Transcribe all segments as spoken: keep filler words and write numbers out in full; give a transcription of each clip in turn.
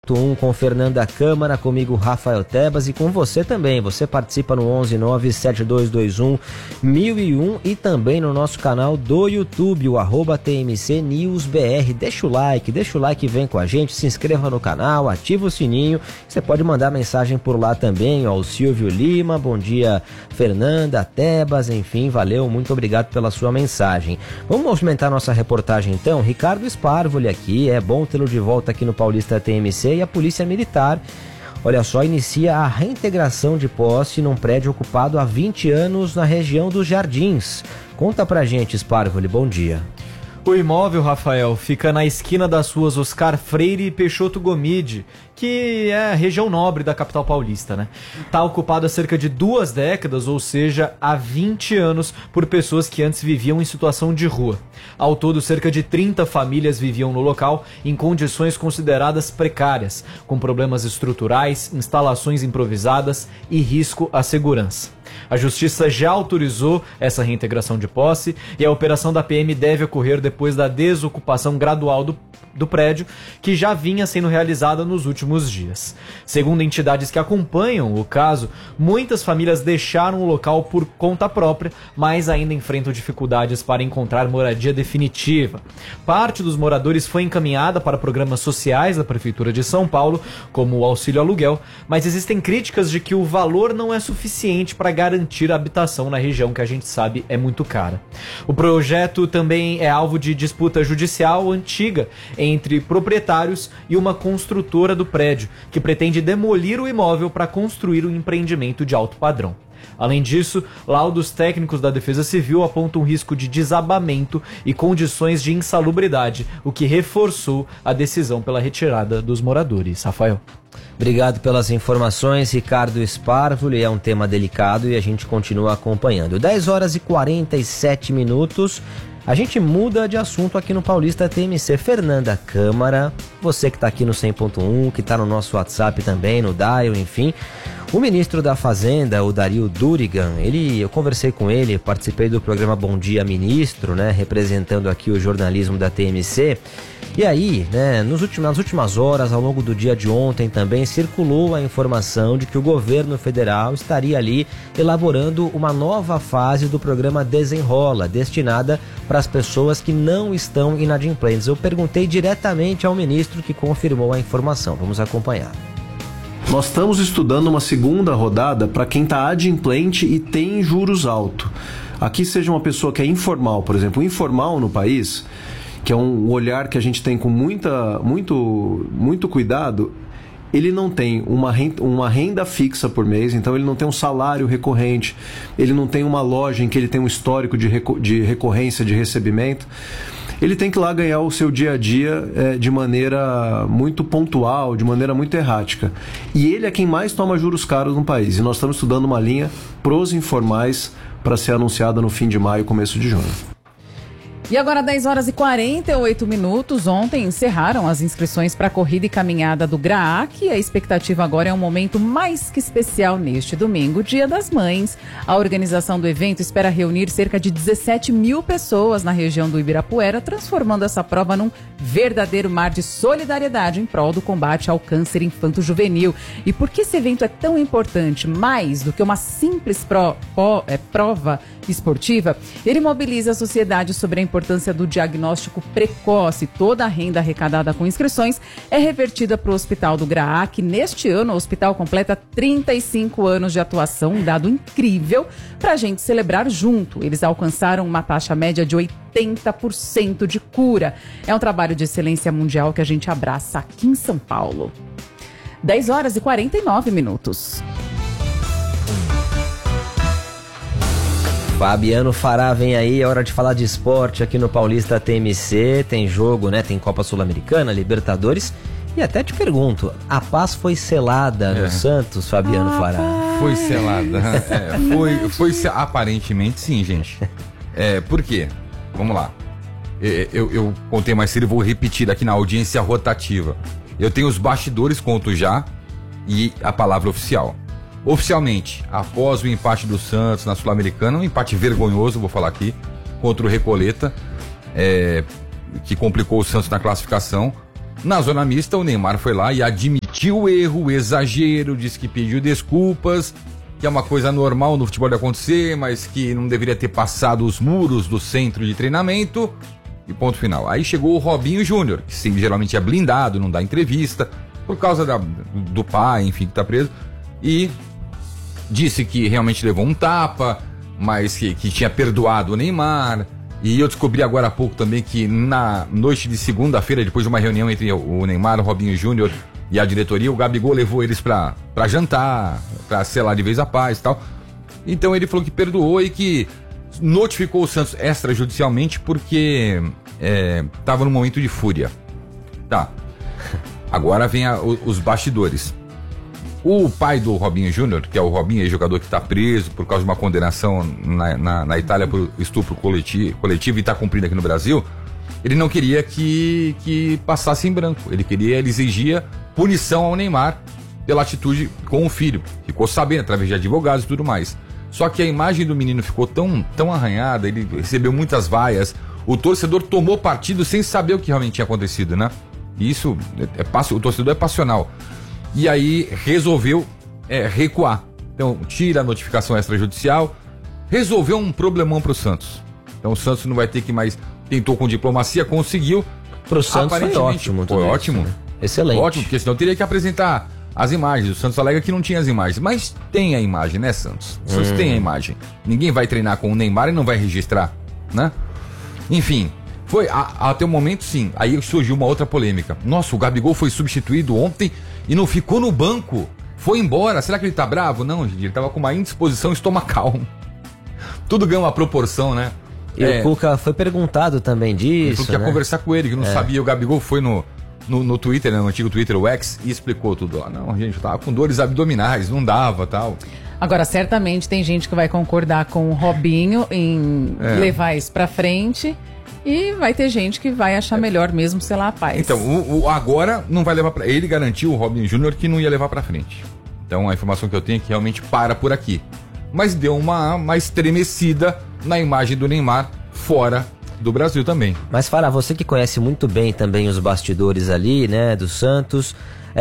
ponto um com Fernanda Câmara, comigo Rafael Tebas e com você também. Você participa no onze nove sete dois dois um mil e um e também no nosso canal do YouTube, o arroba T M C News B R. Deixa o like, deixa o like e vem com a gente, se inscreva no canal, ativa o sininho. Você pode mandar mensagem por lá também, ó, o Silvio Lima, bom dia Fernanda, Tebas, enfim, valeu, muito obrigado pela sua mensagem. Vamos movimentar nossa reportagem então. Ricardo Sparvoli aqui, é bom tê-lo de volta aqui no Paulista T M C. E a Polícia Militar, olha só, inicia a reintegração de posse num prédio ocupado há vinte anos na região dos Jardins. Conta pra gente, Sparvoli, bom dia. O imóvel, Rafael, fica na esquina das ruas Oscar Freire e Peixoto Gomide, que é a região nobre da capital paulista, né? Está ocupado há cerca de duas décadas, ou seja, há vinte anos, por pessoas que antes viviam em situação de rua. Ao todo, cerca de trinta famílias viviam no local em condições consideradas precárias, com problemas estruturais, instalações improvisadas e risco à segurança. A Justiça já autorizou essa reintegração de posse e a operação da P M deve ocorrer depois da desocupação gradual do, do prédio, que já vinha sendo realizada nos últimos dias. Segundo entidades que acompanham o caso, muitas famílias deixaram o local por conta própria, mas ainda enfrentam dificuldades para encontrar moradia definitiva. Parte dos moradores foi encaminhada para programas sociais da Prefeitura de São Paulo, como o auxílio aluguel, mas existem críticas de que o valor não é suficiente para garantir a habitação na região, que a gente sabe é muito cara. O projeto também é alvo de disputa judicial antiga entre proprietários e uma construtora do prédio, que pretende demolir o imóvel para construir um empreendimento de alto padrão. Além disso, laudos técnicos da Defesa Civil apontam risco de desabamento e condições de insalubridade, o que reforçou a decisão pela retirada dos moradores. Rafael. Obrigado pelas informações, Ricardo Sparvoli. É um tema delicado e a gente continua acompanhando. dez horas e quarenta e sete minutos. A gente muda de assunto aqui no Paulista T M C. Fernanda Câmara, você que está aqui no cem ponto um, que está no nosso WhatsApp também, no Dial, enfim. O ministro da Fazenda, o Dario Durigan, ele, eu conversei com ele, participei do programa Bom Dia Ministro, né, representando aqui o jornalismo da T M C. E aí, né, nos últimos, nas últimas horas, ao longo do dia de ontem também, circulou a informação de que o governo federal estaria ali elaborando uma nova fase do programa Desenrola, destinada para as pessoas que não estão inadimplentes. Eu perguntei diretamente ao ministro, que confirmou a informação. Vamos acompanhar. Nós estamos estudando uma segunda rodada para quem está adimplente e tem juros altos. Aqui seja uma pessoa que é informal, por exemplo, informal no país, que é um olhar que a gente tem com muita, muito, muito cuidado, ele não tem uma renda, uma renda fixa por mês, então ele não tem um salário recorrente, ele não tem uma loja em que ele tem um histórico de, reco- de recorrência de recebimento. Ele tem que ir lá ganhar o seu dia a dia é, de maneira muito pontual, de maneira muito errática. E ele é quem mais toma juros caros no país. E nós estamos estudando uma linha pros informais para ser anunciada no fim de maio, começo de junho. E agora, dez horas e quarenta e oito minutos, ontem encerraram as inscrições para a corrida e caminhada do GRAAC. A expectativa agora é um momento mais que especial neste domingo, Dia das Mães. A organização do evento espera reunir cerca de dezessete mil pessoas na região do Ibirapuera, transformando essa prova num verdadeiro mar de solidariedade em prol do combate ao câncer infanto-juvenil. E por que esse evento é tão importante? Mais do que uma simples pro, pro, é, prova esportiva, ele mobiliza a sociedade sobre a importância do diagnóstico precoce. Toda a renda arrecadada com inscrições é revertida para o Hospital do GRAAC. Neste ano, o hospital completa trinta e cinco anos de atuação, um dado incrível para a gente celebrar junto. Eles alcançaram uma taxa média de oitenta por cento de cura. É um trabalho de excelência mundial que a gente abraça aqui em São Paulo. dez horas e quarenta e nove minutos. Fabiano Fará vem aí, é hora de falar de esporte aqui no Paulista T M C. Tem jogo, né? Tem Copa Sul-Americana, Libertadores. E até te pergunto, a paz foi selada é. no Santos, Fabiano ah, Fará? Foi selada. É, foi, foi se... Aparentemente sim, gente. É, por quê? Vamos lá. Eu, eu contei mais cedo e vou repetir aqui na audiência rotativa. Eu tenho os bastidores, conto já, e a palavra oficial. Oficialmente, após o empate do Santos na Sul-Americana, um empate vergonhoso, vou falar aqui, contra o Recoleta, é, que complicou o Santos na classificação, na zona mista o Neymar foi lá e admitiu admitiu o erro, o exagero, disse que pediu desculpas, que é uma coisa normal no futebol de acontecer, mas que não deveria ter passado os muros do centro de treinamento, e ponto final. Aí chegou o Robinho Júnior, que sim, geralmente é blindado, não dá entrevista, por causa da, do pai, enfim, que tá preso, e disse que realmente levou um tapa, mas que, que tinha perdoado o Neymar. E eu descobri agora há pouco também que na noite de segunda-feira, depois de uma reunião entre o Neymar, o Robinho Júnior e a diretoria, o Gabigol levou eles pra, pra jantar, pra selar de vez a paz e tal. Então ele falou que perdoou e que notificou o Santos extrajudicialmente porque é, tava num momento de fúria. Tá. Agora vem a, os bastidores. O pai do Robinho Júnior, que é o Robinho, jogador que está preso por causa de uma condenação na, na, na Itália por estupro coletivo, coletivo e está cumprido aqui no Brasil, ele não queria que, que passasse em branco. Ele queria, ele exigia punição ao Neymar pela atitude com o filho. Ficou sabendo através de advogados e tudo mais. Só que a imagem do menino ficou tão, tão arranhada, ele recebeu muitas vaias, o torcedor tomou partido sem saber o que realmente tinha acontecido, né? E isso, é, é, o torcedor é passional. E aí resolveu é, recuar. Então tira a notificação extrajudicial, resolveu um problemão pro Santos. Então o Santos não vai ter que mais... Tentou com diplomacia, conseguiu. Pro Santos foi ótimo. Foi ótimo. Isso, né? Excelente. Ótimo, porque senão teria que apresentar as imagens. O Santos alega que não tinha as imagens. Mas tem a imagem, né, Santos? O Santos hum. tem a imagem. Ninguém vai treinar com o Neymar e não vai registrar, né? Enfim, foi a, até o momento, sim. Aí surgiu uma outra polêmica. Nossa, o Gabigol foi substituído ontem e não ficou no banco. Foi embora. Será que ele tá bravo? Não, gente. Ele tava com uma indisposição estomacal. Tudo ganha uma proporção, né? E é, o Cuca foi perguntado também disso. Porque né? ia conversar com ele, que não é. sabia. O Gabigol foi no, no, no Twitter, né, no antigo Twitter, o X, e explicou tudo. Ah, não, gente, eu tava com dores abdominais, não dava tal. Agora, certamente tem gente que vai concordar com o Robinho em é. levar isso pra frente. E vai ter gente que vai achar melhor mesmo, sei lá, a paz. Então, o, o, agora não vai levar pra... Ele garantiu, o Robinho Júnior, que não ia levar pra frente. Então, a informação que eu tenho é que realmente para por aqui. Mas deu uma, uma estremecida na imagem do Neymar fora do Brasil também. Mas, Fará, você que conhece muito bem também os bastidores ali, né, do Santos...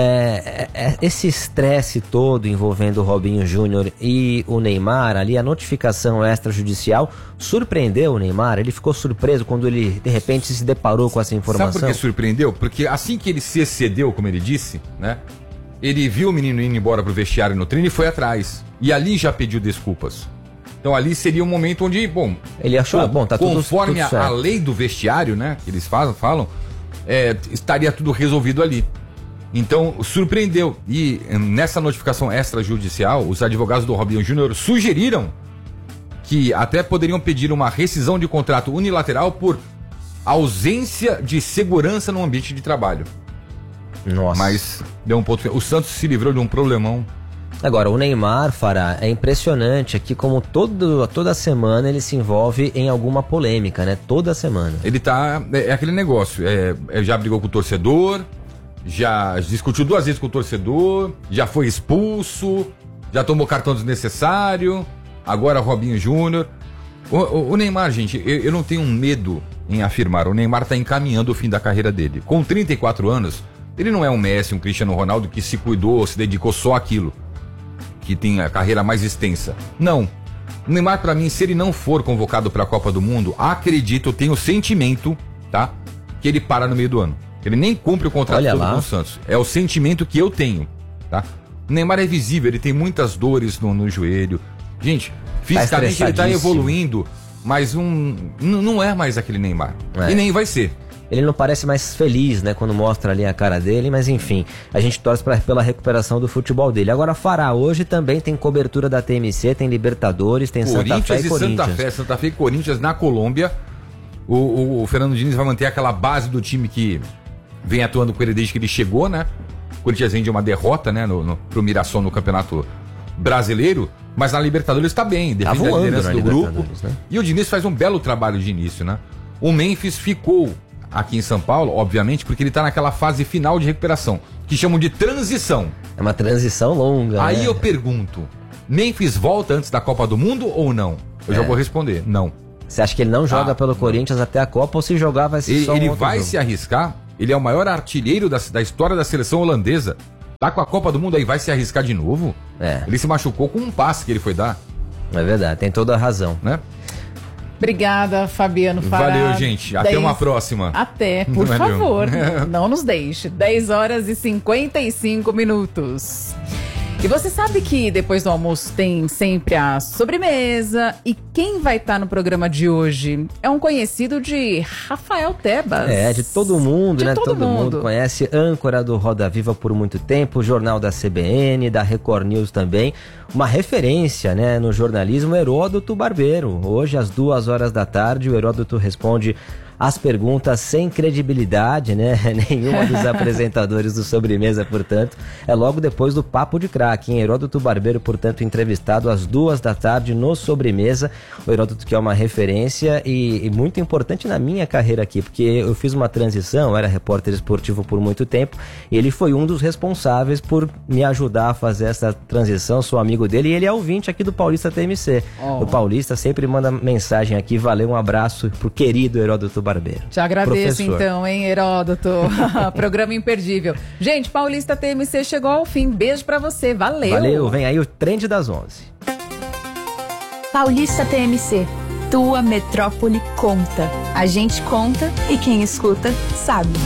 É, é, esse estresse todo envolvendo o Robinho Júnior e o Neymar ali, a notificação extrajudicial surpreendeu o Neymar? Ele ficou surpreso quando ele de repente se deparou com essa informação? Sabe por que surpreendeu? Porque assim que ele se excedeu, como ele disse, né, ele viu o menino indo embora pro vestiário no treino e foi atrás, e ali já pediu desculpas. Então ali seria um momento onde, bom, ele achou, pô, bom, tá tudo, conforme tudo a, a lei do vestiário, né, que eles falam, falam é, estaria tudo resolvido ali. Então, surpreendeu. E nessa notificação extrajudicial, os advogados do Robinho Júnior sugeriram que até poderiam pedir uma rescisão de contrato unilateral por ausência de segurança no ambiente de trabalho. Nossa. Mas deu um ponto. O Santos se livrou de um problemão. Agora, o Neymar, Fará, é impressionante aqui como todo, toda semana ele se envolve em alguma polêmica, né? Toda semana. Ele tá... É, é aquele negócio. É, é, já brigou com o torcedor... Já discutiu duas vezes com o torcedor, já foi expulso, já tomou cartão desnecessário, agora Robinho Júnior. O, o, o Neymar, gente, eu, eu não tenho medo em afirmar, o Neymar está encaminhando o fim da carreira dele. Com trinta e quatro anos, ele não é um Messi, um Cristiano Ronaldo que se cuidou, se dedicou só àquilo, que tem a carreira mais extensa. Não. O Neymar, para mim, se ele não for convocado para a Copa do Mundo, acredito, eu tenho o sentimento, tá, que ele para no meio do ano. Ele nem cumpre o contrato todo com o Santos. É o sentimento que eu tenho, tá? O Neymar é visível, ele tem muitas dores no, no joelho. Gente, fisicamente ele tá evoluindo, mas um, não é mais aquele Neymar. É. E nem vai ser. Ele não parece mais feliz, né, quando mostra ali a cara dele, mas enfim, a gente torce pra, pela recuperação do futebol dele. Agora, Fará, hoje também tem cobertura da T M C, tem Libertadores, tem Santa Fé e Corinthians. Santa Fé, Santa Fé e Corinthians na Colômbia. O, o, o Fernando Diniz vai manter aquela base do time que vem atuando com ele desde que ele chegou, né? O Corinthians vem de uma derrota, né, no, no, pro Mirassol no Campeonato Brasileiro, mas na Libertadores tá bem, defende tá a liderança do grupo. Né? E o Diniz faz um belo trabalho de início, né? O Memphis ficou aqui em São Paulo, obviamente, porque ele tá naquela fase final de recuperação, que chamam de transição. É uma transição longa, Aí né? eu pergunto, Memphis volta antes da Copa do Mundo ou não? Eu é. já vou responder, não. Você acha que ele não joga ah, pelo não. Corinthians até a Copa, ou se jogar vai ser ele, só um Ele outro vai jogo? se arriscar? Ele é o maior artilheiro da, da história da seleção holandesa. Tá com a Copa do Mundo aí, vai se arriscar de novo? É. Ele se machucou com um passe que ele foi dar, É verdade, tem toda a razão. né? Obrigada, Fabiano Fará. Valeu, gente. Até Dez- uma próxima. Até, por Valeu. favor, não nos deixe. dez horas e cinquenta e cinco minutos. E você sabe que depois do almoço tem sempre a sobremesa. E quem vai estar no programa de hoje é um conhecido de Rafael Tebas. É, de todo mundo, De né? todo mundo. mundo conhece, âncora do Roda Viva por muito tempo, jornal da C B N, da Record News também. Uma referência, né, no jornalismo, Heródoto Barbeiro. Hoje, às duas horas da tarde, o Heródoto responde as perguntas sem credibilidade, né? Nenhuma dos apresentadores do Sobremesa, portanto. É logo depois do Papo de Craque, hein? Heródoto Barbeiro, portanto, entrevistado às duas da tarde no Sobremesa. O Heródoto, que é uma referência e, e muito importante na minha carreira aqui, porque eu fiz uma transição, eu era repórter esportivo por muito tempo, e ele foi um dos responsáveis por me ajudar a fazer essa transição. Sou amigo dele e ele é ouvinte aqui do Paulista T M C. Oh. O Paulista sempre manda mensagem aqui. Valeu, um abraço pro querido Heródoto Barbeiro. Te agradeço Professor. então, hein, Heródoto. Programa imperdível. Gente, Paulista T M C chegou ao fim. Beijo pra você. Valeu. Valeu, vem aí o Trend das onze. Paulista T M C. Tua metrópole conta. A gente conta e quem escuta sabe.